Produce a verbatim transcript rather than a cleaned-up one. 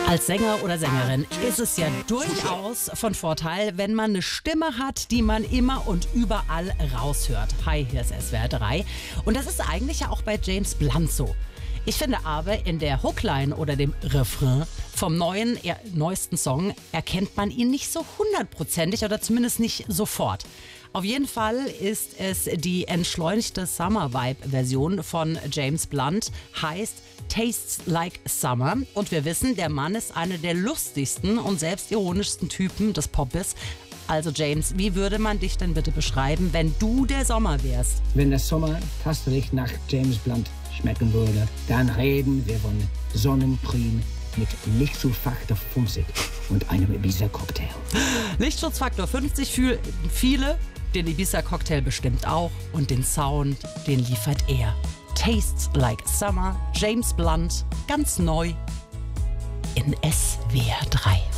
Als Sänger oder Sängerin ist es ja durchaus von Vorteil, wenn man eine Stimme hat, die man immer und überall raushört. Hi, hier ist S W R drei. Und das ist eigentlich ja auch bei James Blunt so. Ich finde aber, in der Hookline oder dem Refrain vom neuen, er, neuesten Song erkennt man ihn nicht so hundertprozentig oder zumindest nicht sofort. Auf jeden Fall ist es die entschleunigte Summer-Vibe-Version von James Blunt, heißt Tastes Like Summer. Und wir wissen, der Mann ist einer der lustigsten und selbstironischsten Typen des Popes. Also James, wie würde man dich denn bitte beschreiben, wenn du der Sommer wärst? Wenn der Sommer fast recht nach James Blunt schmecken würde, dann reden wir von Sonnenprim mit Lichtschutzfaktor fünfzig und einem Ibiza-Cocktail. Lichtschutzfaktor fünfzig für viele, den Ibiza-Cocktail bestimmt auch und den Sound, den liefert er. Tastes Like Summer, James Blunt, ganz neu in S W R drei.